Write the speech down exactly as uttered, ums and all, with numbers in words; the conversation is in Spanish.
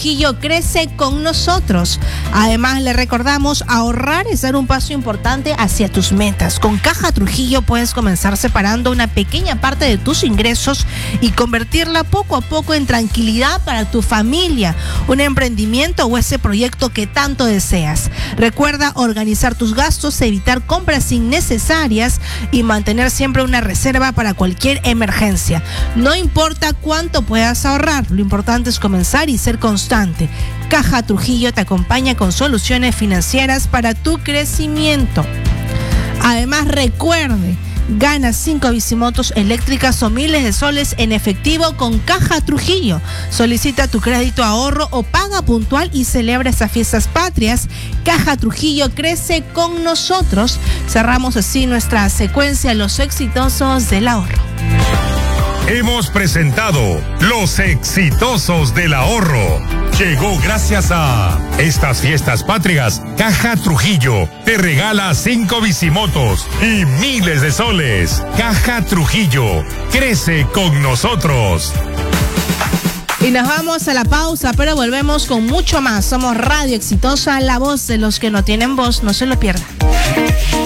Trujillo crece con nosotros. Además, le recordamos, ahorrar es dar un paso importante hacia tus metas. Con Caja Trujillo puedes comenzar separando una pequeña parte de tus ingresos y convertirla poco a poco en tranquilidad para tu familia, un emprendimiento o ese proyecto que tanto deseas. Recuerda organizar tus gastos, evitar compras innecesarias y mantener siempre una reserva para cualquier emergencia. No importa cuánto puedas ahorrar, lo importante es comenzar y ser constante. Caja Trujillo te acompaña con soluciones financieras para tu crecimiento. Además, recuerde, gana cinco bicimotos eléctricas o miles de soles en efectivo con Caja Trujillo. Solicita tu crédito ahorro o paga puntual y celebra esas fiestas patrias. Caja Trujillo crece con nosotros. Cerramos así nuestra secuencia Los Exitosos del Ahorro. Hemos presentado Los Exitosos del Ahorro. Llegó gracias a estas fiestas patrias. Caja Trujillo te regala cinco bicimotos y miles de soles. Caja Trujillo crece con nosotros. Y nos vamos a la pausa, pero volvemos con mucho más. Somos Radio Exitosa, la voz de los que no tienen voz. No se lo pierdan.